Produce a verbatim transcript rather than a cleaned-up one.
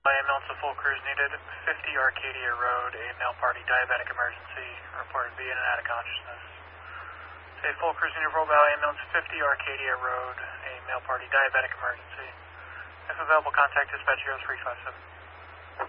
Ambulance, a full crews needed. fifty Arcadia Road, a male party diabetic emergency. Reported being and out of consciousness. Say full crews needed. Roll Valley Ambulance, fifty Arcadia Road, a male party diabetic emergency. If available, contact dispatch zero three five seven.